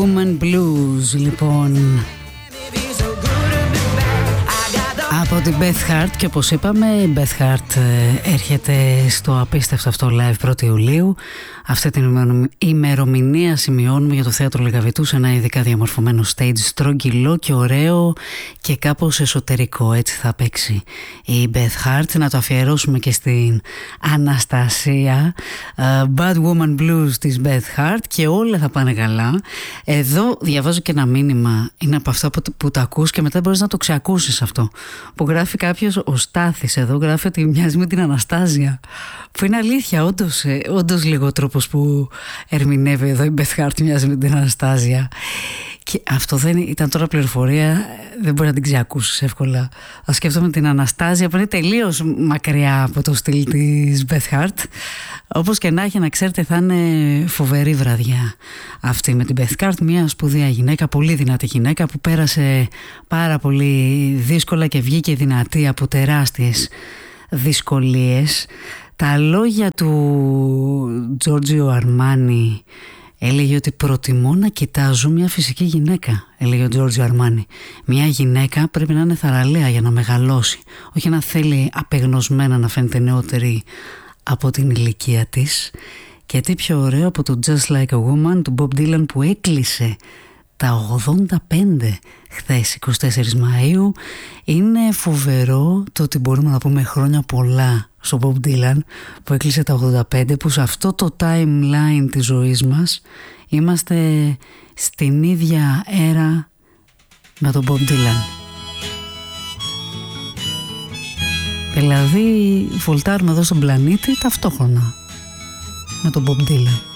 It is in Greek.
Woman Blues, λοιπόν, από την Beth Hart. Και όπως είπαμε, η Beth Hart έρχεται στο απίστευτο αυτό live 1η Ιουλίου. Αυτή την ημερομηνία σημειώνουμε για το Θέατρο Λεγαβητού σε ένα ειδικά διαμορφωμένο stage, στρογγυλό και ωραίο και κάπως εσωτερικό. Έτσι θα παίξει η Beth Hart. Να το αφιερώσουμε και στην Αναστασία, Bad Woman Blues της Beth Hart, και όλα θα πάνε καλά. Εδώ διαβάζω και ένα μήνυμα, είναι από αυτά που τα ακούς και μετά μπορείς να το ξεακούσεις αυτό, που γράφει κάποιος, ο Στάθης εδώ γράφει ότι μοιάζει με την Αναστάζια, που είναι αλήθεια, όντως λίγο ο τρόπος που ερμηνεύει εδώ η Beth Hart μοιάζει με την Αναστάζια. Και αυτό δεν ήταν τώρα πληροφορία, δεν μπορεί να την ξεακούσεις εύκολα. Θα σκέφτομαι την Αναστάζια που είναι τελείως μακριά από το στυλ της Beth Hart. Όπως και να έχει, να ξέρετε, θα είναι φοβερή βραδιά αυτή με την Beth Hart, μια σπουδαία γυναίκα, πολύ δυνατή γυναίκα που πέρασε πάρα πολύ δύσκολα και βγήκε δυνατή από τεράστιες δυσκολίες. Τα λόγια του Giorgio Armani έλεγε ότι προτιμώ να κοιτάζω μια φυσική γυναίκα, έλεγε ο Giorgio Armani. Μια γυναίκα πρέπει να είναι θαραλέα για να μεγαλώσει, όχι να θέλει απεγνωσμένα να φαίνεται νεότερη από την ηλικία της. Και τι πιο ωραίο από το Just Like a Woman του Bob Dylan, που έκλεισε τα 85 χθες 24 Μαΐου. Είναι φοβερό το ότι μπορούμε να πούμε χρόνια πολλά στο Bob Dylan που έκλεισε τα 85, που σε αυτό το timeline της ζωής μας είμαστε στην ίδια έρα με τον Bob Dylan. Δηλαδή βολτάρουμε εδώ στον πλανήτη ταυτόχρονα με τον Bob Dylan.